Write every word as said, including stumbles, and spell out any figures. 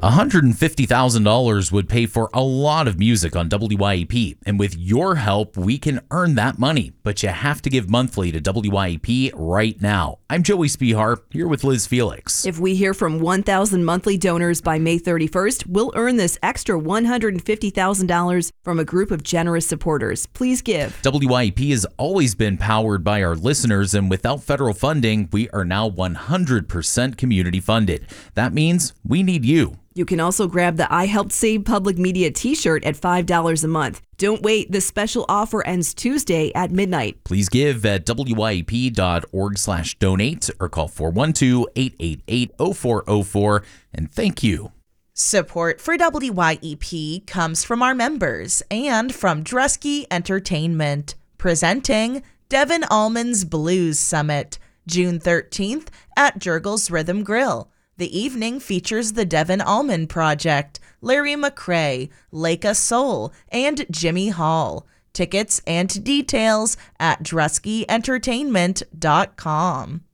one hundred fifty thousand dollars would pay for a lot of music on W Y E P, and with your help, we can earn that money. But you have to give monthly to W Y E P right now. I'm Joey Spihar, here with Liz Felix. If we hear from one thousand monthly donors by May thirty-first, we'll earn this extra one hundred fifty thousand dollars from a group of generous supporters. Please give. W Y E P has always been powered by our listeners, and without federal funding, we are now one hundred percent community funded. That means we need you. You can also grab the I Helped Save Public Media t-shirt at five dollars a month. Don't wait. This special offer ends Tuesday at midnight. Please give at W Y E P dot org slash donate or call four one two, eight eight eight, zero four zero four. And thank you. Support for W Y E P comes from our members and from Drusky Entertainment, presenting Devin Allman's Blues Summit, June thirteenth at Jurgles Rhythm Grill. The evening features the Devin Allman Project, Larry McRae, Leica Soul, and Jimmy Hall. Tickets and details at drusky entertainment dot com.